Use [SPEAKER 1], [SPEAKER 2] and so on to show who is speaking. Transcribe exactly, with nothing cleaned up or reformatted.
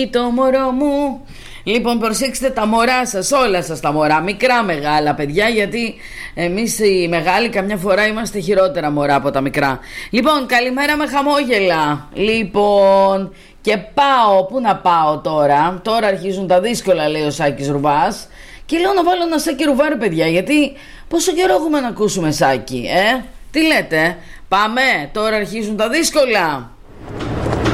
[SPEAKER 1] Το μωρό μου. Λοιπόν, προσέξτε τα μωρά σας, όλα σας τα μωρά, μικρά μεγάλα παιδιά, γιατί εμείς οι μεγάλοι καμιά φορά είμαστε χειρότερα μωρά από τα μικρά. Λοιπόν, καλημέρα με χαμόγελα. Λοιπόν, και πάω, πού να πάω τώρα? Τώρα αρχίζουν τα δύσκολα, λέει ο Σάκης Ρουβάς. Και λέω να βάλω ένα Σάκη Ρουβά, παιδιά, γιατί πόσο καιρό έχουμε να ακούσουμε Σάκη, ε? Τι λέτε? Πάμε, τώρα αρχίζουν τα δύσκολα.